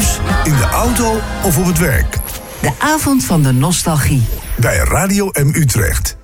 thuis, in de auto of op het werk. De avond van de nostalgie. Bij Radio M Utrecht.